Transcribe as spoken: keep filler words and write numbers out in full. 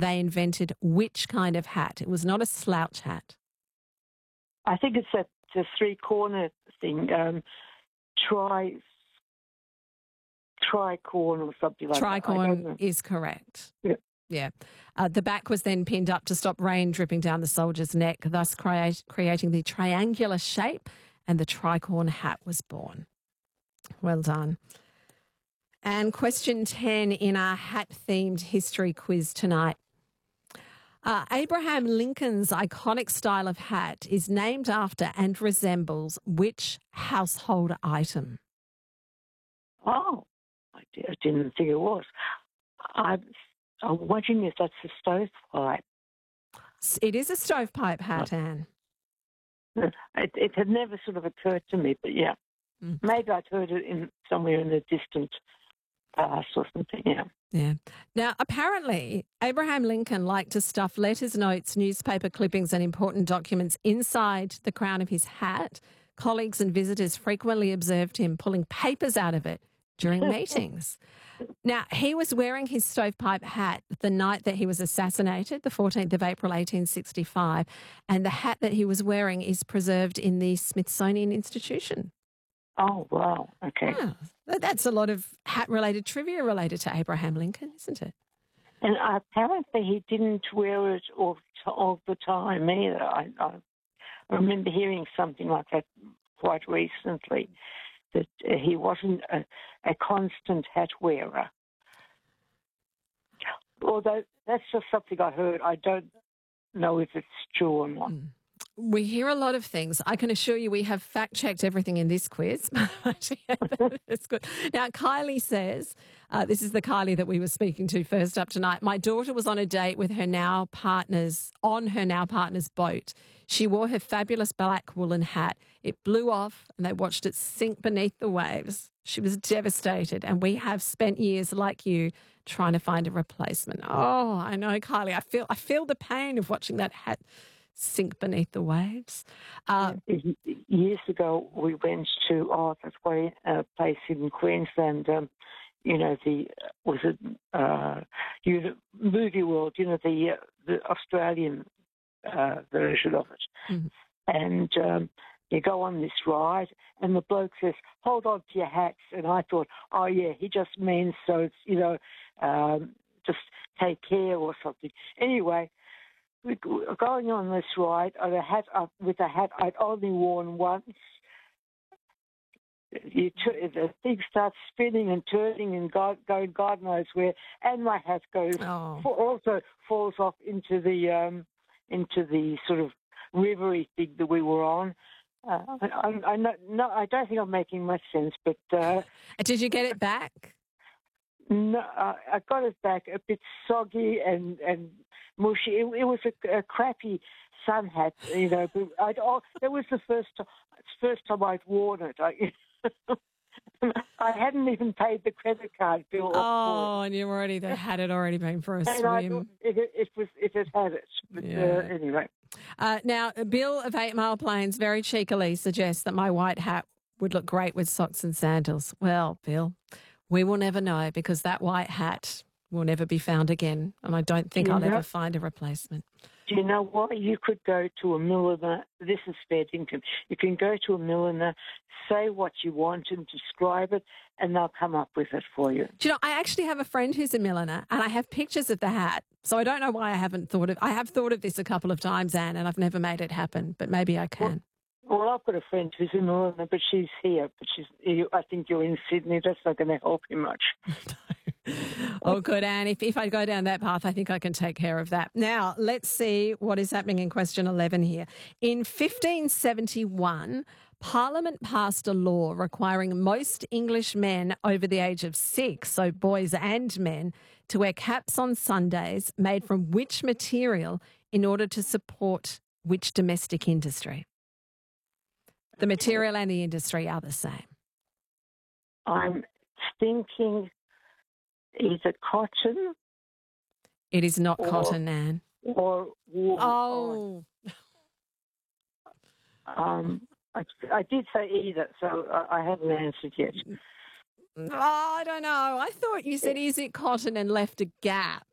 they invented which kind of hat? It was not a slouch hat. I think it's a, a three-corner thing, um, tri, tricorn or something like that. Tricorn is correct. Yeah. Yeah. Uh, the back was then pinned up to stop rain dripping down the soldier's neck, thus create, creating the triangular shape, and the tricorn hat was born. Well done. And question ten in our hat-themed history quiz tonight. Uh, Abraham Lincoln's iconic style of hat is named after and resembles which household item? Oh, I di- I didn't think it was. I, I'm wondering if that's a stovepipe. It is a stovepipe hat, Anne. It, it had never sort of occurred to me, but yeah. Mm. Maybe I'd heard it in somewhere in the distant past or something, yeah. Yeah. Now, apparently, Abraham Lincoln liked to stuff letters, notes, newspaper clippings and important documents inside the crown of his hat. Colleagues and visitors frequently observed him pulling papers out of it during meetings. Now, he was wearing his stovepipe hat the night that he was assassinated, the fourteenth of April, eighteen sixty-five, and the hat that he was wearing is preserved in the Smithsonian Institution. Oh, wow. Okay. Yeah, that's a lot of hat-related trivia related to Abraham Lincoln, isn't it? And apparently he didn't wear it all, all the time either. I, I remember hearing something like that quite recently, that uh, he wasn't a, a constant hat wearer. Although that's just something I heard. I don't know if it's true or not. Mm. We hear a lot of things. I can assure you we have fact-checked everything in this quiz. That's good. Now, Kylie says, uh, this is the Kylie that we were speaking to first up tonight, my daughter was on a date with her now partner's, on her now partner's boat. She wore her fabulous black woolen hat. It blew off and they watched it sink beneath the waves. She was devastated, and we have spent years like you trying to find a replacement. Oh, I know, Kylie. I feel I feel the pain of watching that hat sink beneath the waves. Uh, Years ago, we went to Arthur's Way, a place in Queensland. Um, you know, the was it uh, you know, Movie World? You know, the uh, the Australian uh, version of it, mm-hmm. and um, you go on this ride, and the bloke says, "Hold on to your hats," and I thought, "Oh yeah, he just means so it's you know, um, just take care or something." Anyway. We were going on this ride on a hat up with a hat I'd only worn once. You t- the thing starts spinning and turning and God, going God knows where, and my hat goes oh. also falls off into the um, into the sort of rivery thing that we were on. Uh, I, I, no, no, I don't think I'm making much sense, but uh, did you get it back? No, uh, I got it back a bit soggy and, and mushy. It, it was a, a crappy sun hat, you know. But I'd, oh, that was the first time, first time I'd worn it. I, I hadn't even paid the credit card bill. Oh, and you already the hat had already been for a and swim. I thought it, it was it had had it, but yeah. uh, anyway. Uh, now, Bill of Eight Mile Plains very cheekily suggests that my white hat would look great with socks and sandals. Well, Bill, we will never know because that white hat will never be found again, and I don't think you I'll know, ever find a replacement. Do you know what? You could go to a milliner. This is fair income. You can go to a milliner, say what you want and describe it, and they'll come up with it for you. Do you know, I actually have a friend who's a milliner, and I have pictures of the hat. So I don't know why I haven't thought of I have thought of this a couple of times, Anne, and I've never made it happen, but maybe I can. Well, Well, I've got a friend who's in Milliner, but she's here. But she's, you, I think you're in Sydney. That's not going to help you much. Oh, good, Anne. If, if I go down that path, I think I can take care of that. Now, let's see what is happening in question eleven here. In fifteen seventy-one, Parliament passed a law requiring most English men over the age of six, so boys and men, to wear caps on Sundays made from which material in order to support which domestic industry? The material and the industry are the same. I'm thinking either cotton. It is not or, cotton, Anne. Or wool. Oh. Um, I, I did say either, so I, I haven't answered yet. Oh, I don't know. I thought you said, is it cotton and left a gap.